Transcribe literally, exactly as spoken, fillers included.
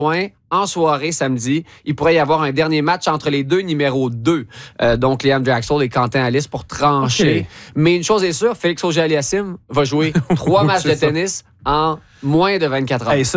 points en soirée samedi. Il pourrait y avoir un dernier match entre les deux numéros deux. Euh, donc, Liam Draxler et Quentin Alice pour trancher. Okay. Mais une chose est sûre, Félix Auger-Aliassime va jouer trois matchs de tennis en moins de vingt-quatre heures. Hey,